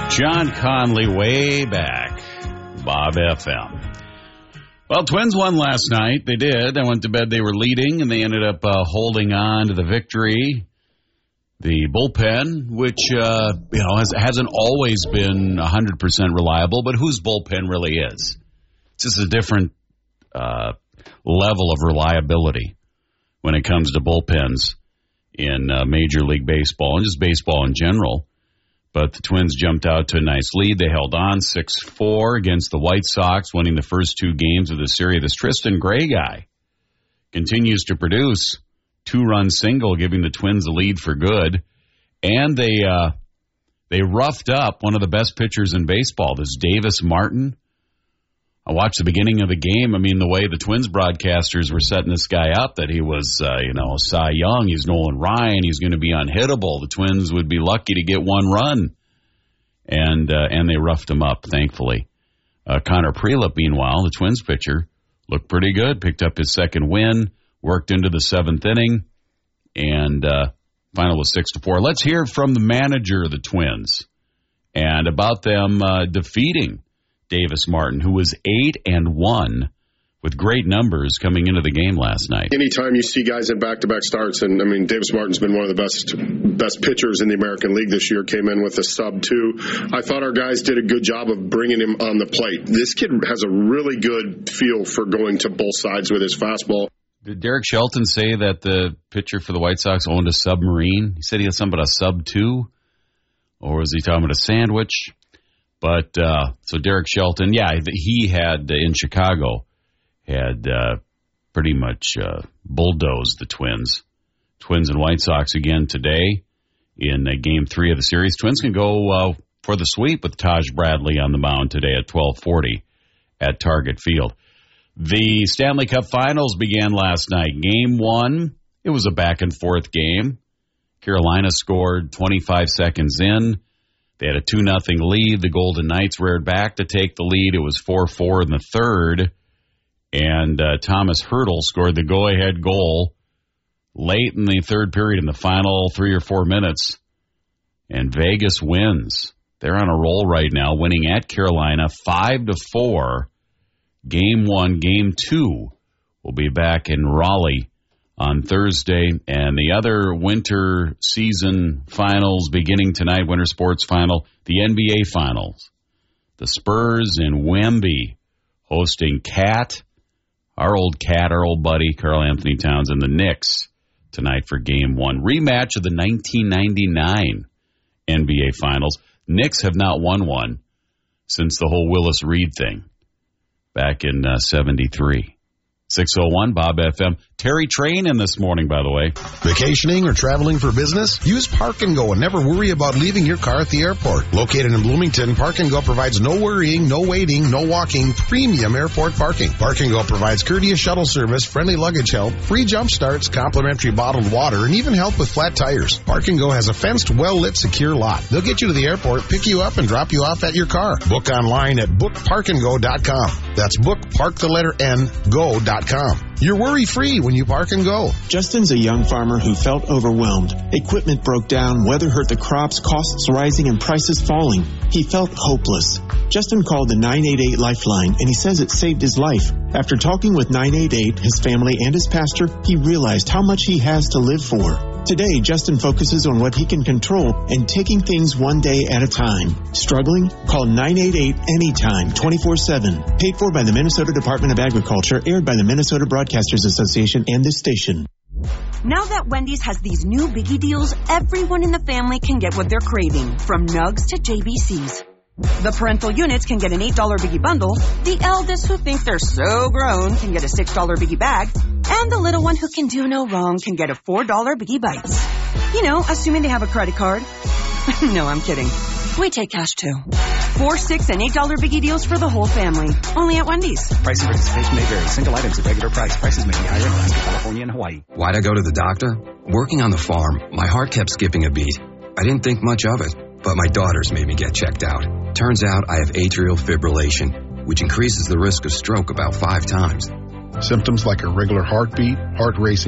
John Conley way back, Bob FM. Well, Twins won last night. They did. I went to bed. They were leading, and they ended up holding on to the victory. The bullpen, which hasn't always been 100% reliable, but whose bullpen really is? It's just a different level of reliability when it comes to bullpens in Major League Baseball and just baseball in general. But the Twins jumped out to a nice lead. They held on 6-4 against the White Sox, winning the first two games of the series. This Tristan Gray guy continues to produce. 2-run single, giving the Twins the lead for good. And they roughed up one of the best pitchers in baseball, this Davis Martin. I watched the beginning of the game. I mean, the way the Twins broadcasters were setting this guy up, that he was, Cy Young, he's Nolan Ryan, he's going to be unhittable. The Twins would be lucky to get one run. And they roughed him up, thankfully. Connor Prelip, meanwhile, the Twins pitcher, looked pretty good, picked up his second win, worked into the seventh inning, and final was 6-4. Let's hear from the manager of the Twins and about them defeating Davis Martin, who was 8-1 with great numbers coming into the game last night. Anytime you see guys in back-to-back starts, and I mean, Davis Martin's been one of the best pitchers in the American League this year, came in with a sub-2. I thought our guys did a good job of bringing him on the plate. This kid has a really good feel for going to both sides with his fastball. Did Derek Shelton say that the pitcher for the White Sox owned a submarine? He said he had something about a sub-2, or was he talking about a sandwich? But, so Derek Shelton, he had, in Chicago, had pretty much bulldozed the Twins. Twins and White Sox again today in Game 3 of the series. Twins can go for the sweep with Taj Bradley on the mound today at 12:40 at Target Field. The Stanley Cup Finals began last night. Game 1, it was a back-and-forth game. Carolina scored 25 seconds in. They had a 2-0 lead. The Golden Knights reared back to take the lead. It was 4-4 in the third. And Thomas Hertl scored the go-ahead goal late in the third period in the final 3 or 4 minutes. And Vegas wins. They're on a roll right now, winning at Carolina 5-4. Game 1, Game 2 will be back in Raleigh on Thursday, and the other winter season finals beginning tonight, winter sports final, the NBA finals. The Spurs in Wemby hosting our old buddy, Karl Anthony Towns, and the Knicks tonight for Game 1. Rematch of the 1999 NBA finals. Knicks have not won one since the whole Willis Reed thing back in 73. 601 Bob FM. Terry Train in this morning, by the way. Vacationing or traveling for business? Use Park and Go and never worry about leaving your car at the airport. Located in Bloomington, Park and Go provides no worrying, no waiting, no walking, premium airport parking. Park and Go provides courteous shuttle service, friendly luggage help, free jump starts, complimentary bottled water, and even help with flat tires. Park and Go has a fenced, well-lit, secure lot. They'll get you to the airport, pick you up, and drop you off at your car. Book online at bookparkandgo.com. That's bookpark-go.com. You're worry-free when you Park and Go. Justin's a young farmer who felt overwhelmed. Equipment broke down, weather hurt the crops, costs rising, and prices falling. He felt hopeless. Justin called the 988 Lifeline, and he says it saved his life. After talking with 988, his family, and his pastor, he realized how much he has to live for. Today, Justin focuses on what he can control and taking things one day at a time. Struggling? Call 988 anytime, 24/7. Paid for by the Minnesota Department of Agriculture, aired by the Minnesota Broadcasters Association and this station. Now that Wendy's has these new biggie deals, everyone in the family can get what they're craving, from nugs to JBCs. The parental units can get an $8 biggie bundle, the eldest who think they're so grown can get a $6 biggie bag, and the little one who can do no wrong can get a $4 biggie bites. You know, assuming they have a credit card. No, I'm kidding. We take cash too. 4, 6, and $8 biggie deals for the whole family. Only at Wendy's. Price and participation may vary. Single items at regular price. Prices may be higher in Alaska, California, and Hawaii. Why'd I go to the doctor? Working on the farm, my heart kept skipping a beat. I didn't think much of it, but my daughters made me get checked out. Turns out I have atrial fibrillation, which increases the risk of stroke about 5 times. Symptoms like irregular heartbeat, heart racing,